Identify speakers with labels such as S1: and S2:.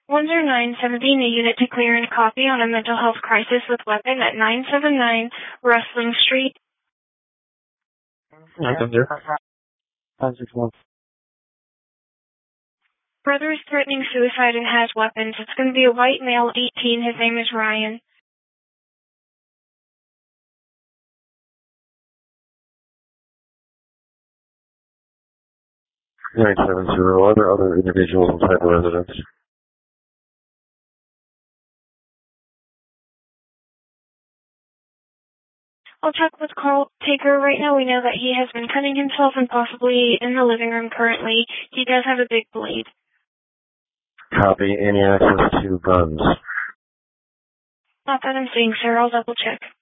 S1: 10917, a unit to clear and copy on a mental health crisis with weapon at 979 Rustling Street.
S2: 970. 961.
S1: Brother is threatening suicide and has weapons. It's going to be a white male, 18. His name is Ryan.
S2: Are there other individuals inside the residence?
S1: I'll check with Carl Taker right now. We know that he has been cutting himself and possibly in the living room currently. He does have a big bleed.
S2: Copy. Any access to guns?
S1: Not that I'm seeing, sir. I'll double check.